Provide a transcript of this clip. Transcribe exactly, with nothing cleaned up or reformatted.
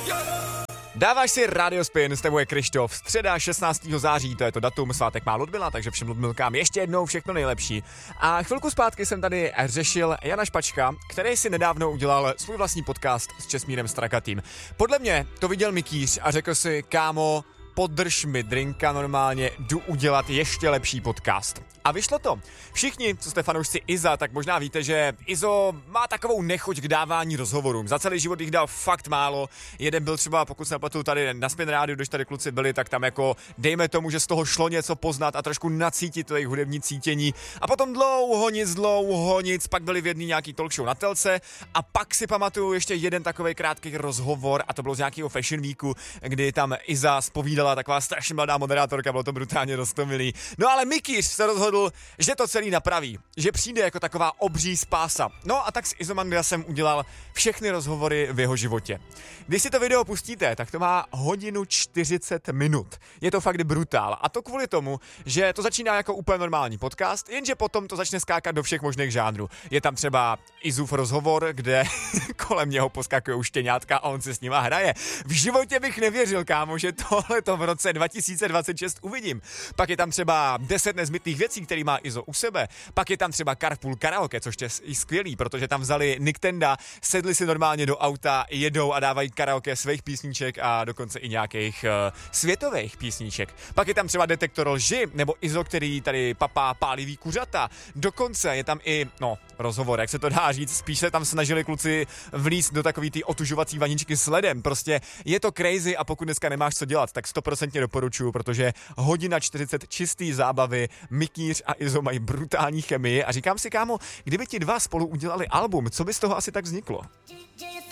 Dáváš si Radio Spin, s tebou je Krištof. Středa šestnáctého září, to je to datum, svátek má Ludmila, takže všem Ludmilkám ještě jednou všechno nejlepší. A chvilku zpátky jsem tady řešil Jana Špačka, který si nedávno udělal svůj vlastní podcast s Česmírem Strakatým. Podle mě to viděl Mikýř a řekl si, kámo, podrž mi drinka normálně, jdu udělat ještě lepší podcast. A vyšlo to. Všichni, co jste fanoušci Iza, tak možná víte, že Izo má takovou nechuť k dávání rozhovorům. Za celý život jich dal fakt málo. Jeden byl třeba, pokud se nepletu, tady na Spin rádiu, když tady kluci byli, tak tam jako dejme tomu, že z toho šlo něco poznat a trošku nacítit to jejich hudební cítění. A potom dlouho nic, dlouho nic, pak byli v jedný nějaký talk show na Telce a pak si pamatuju ještě jeden takový krátký rozhovor a to bylo z nějakého Fashion Weeku, kdy tam Iza zpovídala, taková strašně mladá moderátorka, bylo to brutálně roztomilý. No ale Mikýř se rozhodl, že to celý napraví, že přijde jako taková obří spása. No a tak s Izomandiasem udělal všechny rozhovory v jeho životě. Když si to video pustíte, tak to má hodinu čtyřicet minut. Je to fakt brutál. A to kvůli tomu, že to začíná jako úplně normální podcast, jenže potom to začne skákat do všech možných žánrů. Je tam třeba Izův rozhovor, kde kolem něho poskakují štěňátka a on se s nima hraje. V životě bych nevěřil, kámo, že tohleto v roce dva tisíce dvacet šest uvidím. Pak je tam třeba deset nezbytných věcí, který má Izo u sebe. Pak je tam třeba Carpool Karaoke, což je i skvělý, protože tam vzali Nick Tenda, sedli si normálně do auta, jedou a dávají karaoke svých písniček a dokonce i nějakých uh, světových písniček. Pak je tam třeba Detektor lži, nebo Izo, který tady papá pálivý kuřata. Dokonce je tam i, no, rozhovor, jak se to dá říct, spíš se tam snažili kluci vlízt do takový ty otužovací vaničky s ledem. Prostě je to crazy a pokud dneska nemáš co dělat, tak stoprocentně doporučuju, protože hodina čtyřicet čistý zábavy, Mikýř a Izo mají brutální chemii a říkám si, kámo, kdyby ti dva spolu udělali album, co by z toho asi tak vzniklo?